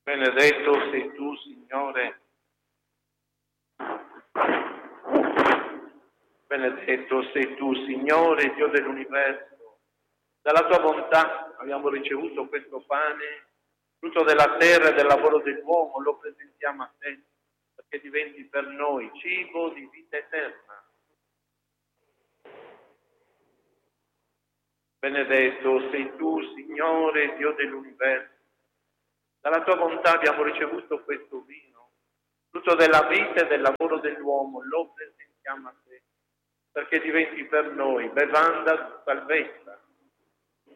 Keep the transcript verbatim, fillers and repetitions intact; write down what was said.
Benedetto sei tu, Signore. Benedetto sei tu, Signore, Dio dell'universo. Dalla tua bontà abbiamo ricevuto questo pane, frutto della terra e del lavoro dell'uomo, lo presentiamo a te, perché diventi per noi cibo di vita eterna. Benedetto sei tu, Signore, Dio dell'universo. Dalla tua bontà abbiamo ricevuto questo vino, frutto della vita e del lavoro dell'uomo, lo presentiamo a te, perché diventi per noi bevanda di salvezza.